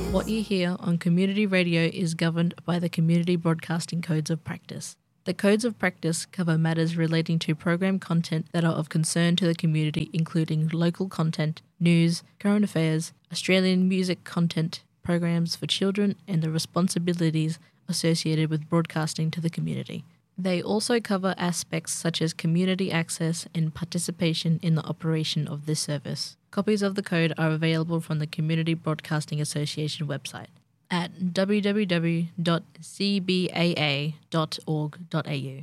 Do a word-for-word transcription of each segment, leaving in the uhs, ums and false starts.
What you hear on community radio is governed by the Community Broadcasting Codes of Practice. The Codes of Practice cover matters relating to program content that are of concern to the community, including local content, news, current affairs, Australian music content, programs for children, and the responsibilities associated with broadcasting to the community. They also cover aspects such as community access and participation in the operation of this service. Copies of the code are available from the Community Broadcasting Association website at w w w dot c b a a dot org dot a u.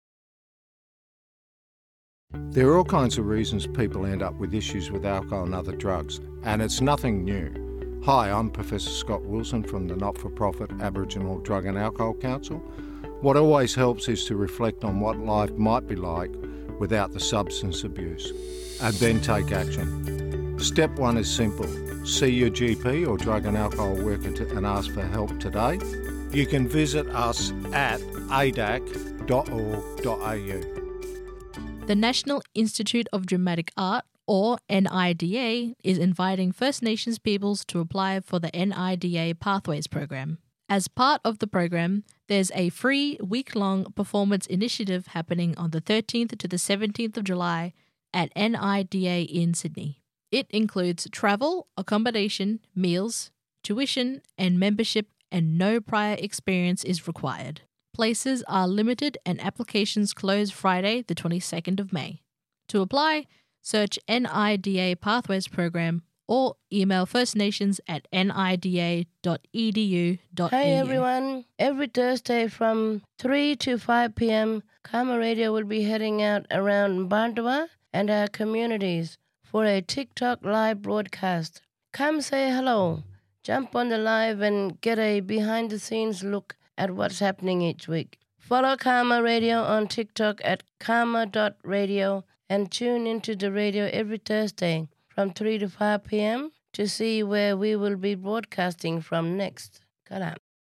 There are all kinds of reasons people end up with issues with alcohol and other drugs, and it's nothing new. Hi, I'm Professor Scott Wilson from the not-for-profit Aboriginal Drug and Alcohol Council. What always helps is to reflect on what life might be like without the substance abuse, and then take action. Step one is simple. See your G P or drug and alcohol worker to, and ask for help today. You can visit us at a d a c dot org dot a u. The National Institute of Dramatic Art, or N I D A, is inviting First Nations peoples to apply for the N I D A Pathways program. As part of the program, there's a free week-long performance initiative happening on the thirteenth to the seventeenth of July at N I D A in Sydney. It includes travel, accommodation, meals, tuition, and membership, and no prior experience is required. Places are limited and applications close Friday, the twenty-second of May. To apply, search N I D A Pathways Program or email First Nations at n i d a dot e d u dot a u. Hi everyone. Every Thursday from three to five p.m., Karma Radio will be heading out around Bandua and our communities for a TikTok live broadcast. Come say hello. Jump on the live and get a behind-the-scenes look at what's happening each week. Follow Karma Radio on TikTok at karma dot radio and tune into the radio every Thursday from three to five p.m. to see where we will be broadcasting from next. Kalam.